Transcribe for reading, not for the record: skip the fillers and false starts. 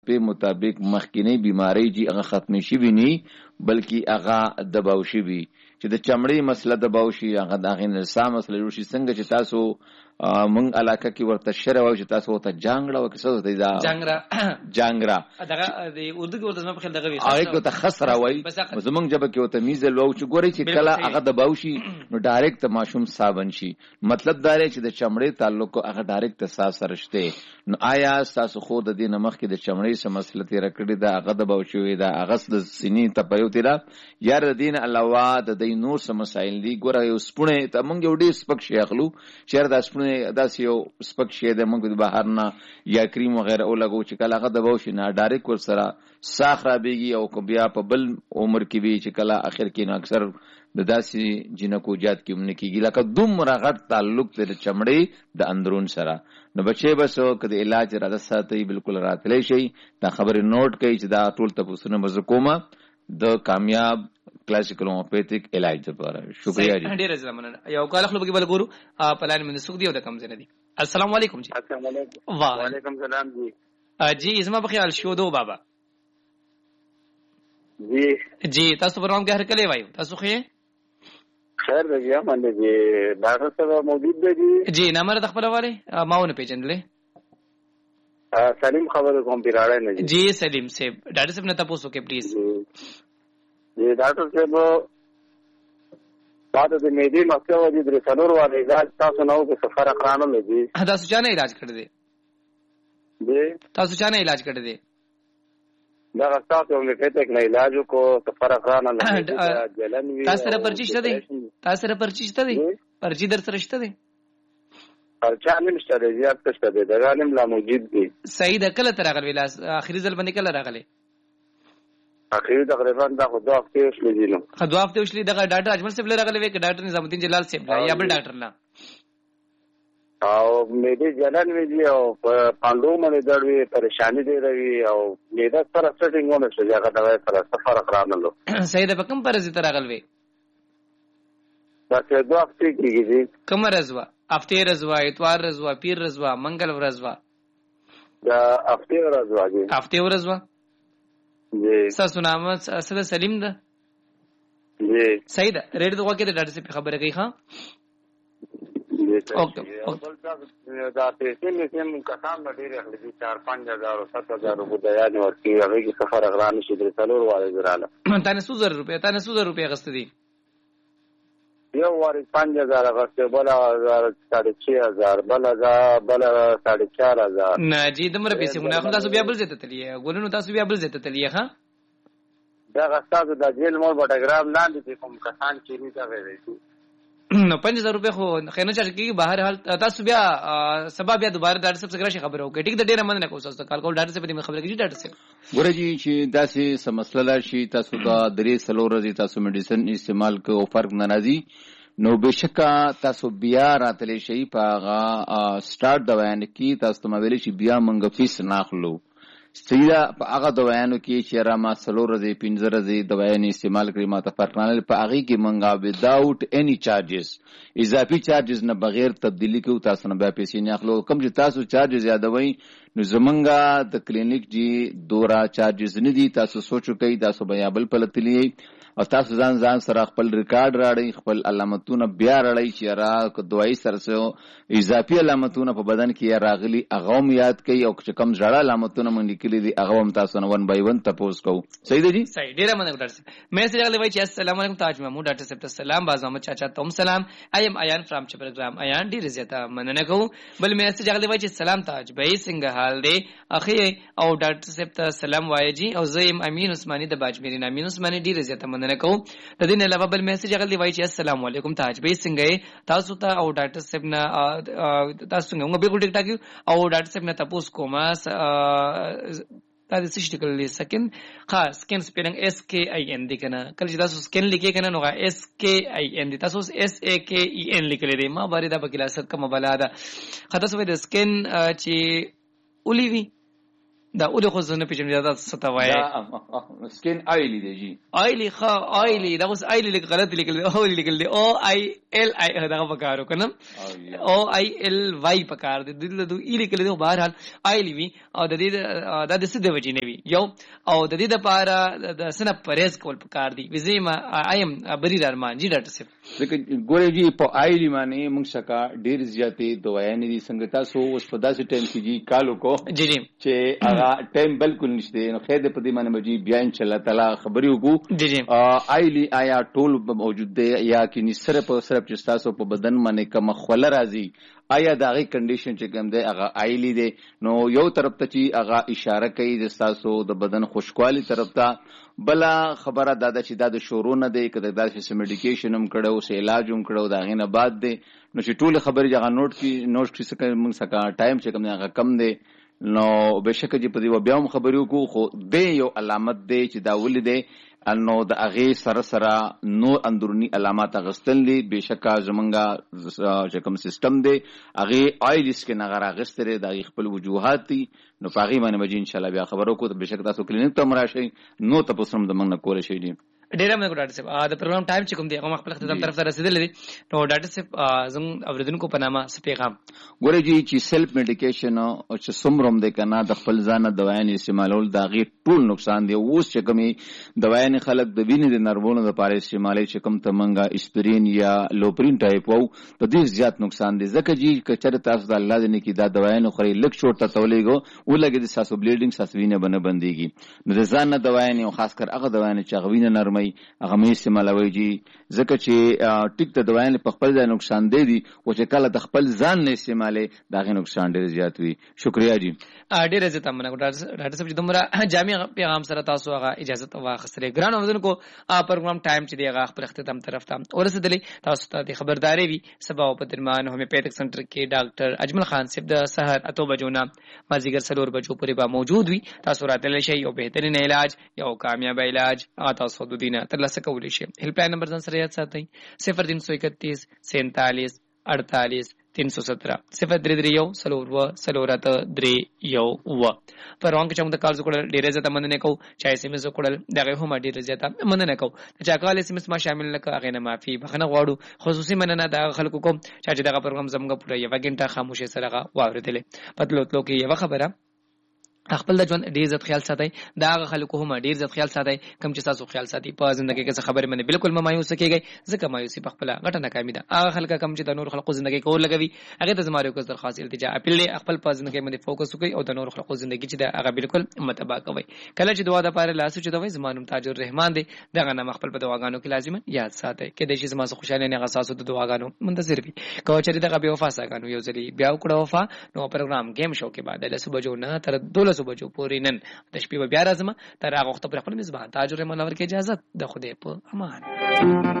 په مطابق مخکینی بیماری جی هغه ختم شي ویني بلکې هغه دباو شي وي چې د چمړې مسله دباو شي هغه دغه نسا مسله شي څنګه چې تاسو مونږ علاقه کې ورته شره وای چې تاسو ته جانګړه وکړه څه دا جانګرا دغه د اردو کې ورته په خل دغه وي هغه ته خسره وای زمونږ جبه کې وته میزل وو چې ګوري چې کله هغه دباو شي نو ډایرکټ ماشوم صابن شي مطلب دا دی چې د چمړې تعلق هغه ډایرکټ ساس سره شته نو آیا تاسو خو د دې نمخ کې د چمړې سم مسله تیر کړی دا هغه دباو شوی دا هغه د سینې ته پيو تیرا یار دین علاوه د دې نور سم مسائل دي ګوره یو سپونه ته مونږ یو ډیر سپک شي اخلو چیر دا سپونه داس یو سپک شي د مونږ د بهر نه یا کریم وغیرہ او لګو چې کله هغه دباو شي نه ډایرکټ ور سره ساخ را بیږي او کو بیا په بل عمر کې وی چې کله اخر کې نو اکثر د داسي جنکو جات کې مونږ کېږي لکه دومره غټ تعلق د چمړې د اندرون سره نو بچي بس کله علاج را ساتي بالکل راتلې شي دا خبره نوٹ کړئ چې دا ټول تاسو نه مزکوما د کامیاب کلاسیکل هومیوپیتھک علاج لپاره شکریہ جی ډیر زمانه یو کال خپل کې بل ګورو پلان من سوق دیو د کم زنه دي السلام علیکم جی السلام علیکم وعلیکم السلام جی جی اسما بخیال شو دو بابا جی تاسو پروګرام کې هر کله وایو تاسو خیر دی یا باندې جی ډاکټر صاحب موجود دی جی نمبر د خپل واره ماونه پیژندلې سلیم خبر کوم پیراړې نه جی سلیم صاحب ډاکټر صاحب نه تاسو کې پلیز جی ډاکټر صاحب بعد د میډي مسله وجې درې څلور واره علاج تاسو نو په سفر اقرانو لګي تاسو چا نه علاج کړی دی جی تاسو چا نه علاج کړی دی دا تاسو هم کته کې علاج کو سفر اقرانو لګي جلن وی تاسو سره پرچی شته دی تاسو سره پرچی شته دی پرچی در سره شته دی پرچا نه نشته دی زیات شته دی دا غالم لا موجود دی صحیح ده کله تر غل ویلا اخري ځل باندې کله راغلی اخري تقریبا دا خو دوه هفته وشلې دي نو دوه هفته وشلې دا ډاکټر اجمل صاحب راغلی وی ک ډاکټر نظام الدین جلال صاحب یا بل ډاکټر لا او مې دې جلن وی او پاندو باندې دړوي پریشانی دی روي او دې دا سره سټینګ ونه شي هغه دا سره سفر اقرانلو صحیح ده په کوم پرځ تر راغلی دا څه دوه هفته کېږي کوم رزوا هفته رزوا اتوار رزوا پیر رزوا منګل رزوا دا هفته رزوا دي هفته رزوا جی تاسو نام اصل سلیم ده جی صحیح ده ریډ دغه کې ډاکټر صاحب خبره کوي ها اوکے دا پیسې مې سم کسان ډېر اخلي 4-5,000 او 7,000 روپے د یاد ورکی هغه کې سفر اغران شي درې څلور واره زراله تاسو 100 روپے غست دي یو واره 5,000 غست بل 6,000 بل 4,500 نه جی دمر پیسې مونږ تاسو بیا بل زته تلیه ګورنو تاسو بیا بل زته تلیه ها دا غستاسو د جیل مور بټګرام لاندې کوم کسان چې نه دا ویل نو 5,000 روپے خو خینه چا کی بهر حال تاسو بیا سبا بیا دوباره ډاکټر صاحب څخه خبر وکړئ ټیک د ډیره مننه کوم تاسو کال کول ډاکټر صاحب دې خبره کیږي ډاکټر صاحب ګوره جی چې داسې سمسله شي تاسو دا درې سلور ورځې تاسو میډیسن استعمال کوو فرق نه راځي نو بشکا تاسو بیا راتلی شي په سٹارټ د بیان کې تاسو ته ویل شي بیا منګ فیس ناخلو سیدا په هغه دوايانو کې چې را ما سلور ورځې 15 ورځې دوايان استعمال کړی ما ته فرق نه په هغه کې منګا وداوت اني چارجز اضافي چارجز نه بغیر تبدیلی کوي تاسو نه بیا پیسې نه اخلو کوم چې تاسو چارجز زیادوي نو زمونږه د کلینیک جی دورا چارجز نه دي تاسو سوچو کوي تاسو بیا بل پلتلی او تاسو ځان سره خپل ریکارډ راړی خپل علامتونه بیا راړی چې را دوايي سره اضافي علامتونه په بدن کې راغلي هغه هم یاد کوي او چې کم ځړه علامتونه مونږ لیکلي دي هغه هم تاسو نه 1 by 1 تاسو کو صحیح دی جی صحیح ډیره مننه ډاکټر صاحب مې سره غلې وای چې السلام علیکم تاج محمود ډاکټر صاحب ته سلام باز محمد چاچا تم سلام ایم ایان فرام چ پروګرام ایان ډیر زیاته مننه کوم بل مې سره غلې وای چې سلام تاج بھائی څنګه حال دی اخی او ډاکټر صاحب ته سلام وای جی او زیم امین عثماني د باجمیر امین عثماني ډیر زیاته مننه کوم د دې نه علاوه بل میسج غلې وای چې السلام علیکم تاج بھائی څنګه تاسو ته او ډاکټر صاحب نه تاسو څنګه موږ به ټیک ټاک او ډاکټر صاحب نه تاسو کوم دا د څه شکل سکن خاص سکن سپیلنګ اس کی ای ان دی کنه کله چې تاسو سکن لیکي کنه نو اس کی ای ان دی تاسو اس ا کی ای ان لیکل دي ما باندې دا بکلا ست کوم بلاده خاطر سوې د سکن چې اولیوی دا اول خو زنه پیژنې دا ستوای سکین آیلی دی جی آیلی خا آیلی دا اوس آیلی لیک غلط لیکل دی او لیکل دی او آی ال آی دا پکارو کنم او آی ال وای پکار دی دل دو ای لیکل دی بهر حال آیلی وی او د دې د څه د وجې نه وی یو او د دې د پاره د سنه پرهیز کول پکار دی وزما ایم بری ارمان جی ډاکټر صاحب لکه ګورې جی په آیلی باندې موږ شکا ډیر زیاتې دوايانې دي څنګه تاسو اوس په داسې ټایم کې جی کالو کو جی جی چې هغه ټایم بالکل نشته نو خیر دې په دې باندې مجي بیا ان شاء الله تعالی خبرې وکړو جی جی آیلی آیا ټول موجود دی یا کې نه صرف چې تاسو په بدن باندې کوم خل راځي آیا دا غي کنډیشن چې کوم دی هغه آیلی دی نو یو طرف ته چې هغه اشاره کوي د تاسو د بدن خوشحالي طرف ته بلا خبره دادا چې دا د شورو نه دی کده دا چې میډیکیشن هم کړو سه علاج هم کړو دا غینه بعد دی نو چې ټول خبرې هغه نوٹ کی سکه موږ سکه ټایم چې کوم هغه کم دی نو بشک چې په دې بیا هم خبرې وکړو خو د یو علامت دی چې دا ولې دی نو د هغه سره نو اندرونی علامات غستل دي بشکا زمونږه چې کوم سیستم دی هغه آیلیس کې نغره غستره د خپل وجوهات دي نو پاغي باندې مجي ان شاء الله بیا خبرو کو ته بشک تاسو کلینیک ته مراشي نو تاسو هم د موږ نه کول شي دي ډیره مې ډاکټر صاحب د پروګرام ټایم چې کوم دی هغه خپل ختم طرف ته رسیدل دي نو ډاکټر صاحب زم اوریدونکو په نامه څه پیغام ګورې جی چې سیلف میډیکیشن او چې څومره د کنه د خپل ځان د دوايانې استعمالول دا غي ټول نقصان دی اوس چې کومي دوايانې خلک د وینې د نرمونو لپاره استعمالي چې کوم تمنګا اسپرین یا لوپرین ټایپ وو د دې زیات نقصان دی ځکه جی کچره تاسو د الله دې نه کی دا دوايانې خوري لک شورت ته تولېګو ولګي د ساسو بلیډینګ ساسوینه بنه بنديږي نو د ځان نه دوايانې او خاص کر هغه دوايانې چې غوینه نرمي هغه مې استعمالوي جی ځکه چې ټیک ته دوايانې په خپل ځای نقصان دی او چې کله د خپل ځان نه استعمالي دا غي نقصان ډیر زیات وي شکریا جی ډیر عزت امنه ډاکټر صاحب دمره جامع پیغام سره تاسو هغه اجازه واخستره ګران اوردونکو پروګرام ټایم چې دی هغه خپل اختتام طرف ته ورسېدلی تاسو ته خبرداري وي سبا په درمان هومیوپیتھک سنټر کې ډاکټر اجمل خان صاحب د سحر 8 بجو نه مازیګر 4 بجو پورې به موجود وي تاسو راتللی شئ او بهترین علاج یو کامیاب علاج تاسو د دینه ترلاسه کولی شئ هیلپ لاین نمبر ځان سره یاد ساتئ 0331 47 48 317 033 سلورات 3 یو و پروان کې چې موږ د کال زکړل ډیره زیاته مننه کو چې اس ام اس وکړل دغه هم ډیره زیاته مننه کو چې کال اس ام اس ما شامل لکه هغه نه معافي بخنه غواړو خصوصي مننه د خلکو کوم چې دغه پروګرام زموږ پوره یو غنټه خاموشه سره واوریدل پتلو تلو کې یو خبره خپل د ژوند ډیر عزت خیال ساتي دا خلکو هم ډیر عزت خیال ساتي کوم چې تاسو خیال ساتي په ژوندۍ کې څه خبره منه بالکل مایوس کیږي ځکه مایوسی په خپل غټه ناکامي ده هغه خلک کوم چې د نور خلکو ژوندۍ کول لګوي هغه ته زموږ یو درخواست التجا اپیل خپل په ژوندۍ باندې فوکس وکړي او د نور خلکو ژوندۍ چې دا هغه بالکل متبا کوي کله چې دعا د پاره لاسو چې دوی زمانم تاج الرحمن دی دغه نام خپل په دعاګانو کې لازم یاد ساتي کې د شي زما خوشاله نه غساسو د دعاګانو منتظر وي کوم چې دغه به وفا ساګانو یو ځلی بیا وکړه وفا نو پروګرام گیم شو کې بعد له صبح جو نه تر 12 بجو پورې نن د شپې بیا راځم تر هغه وخت پر خپل میزبان تاج الرحمن ورکه اجازه د خوده په امان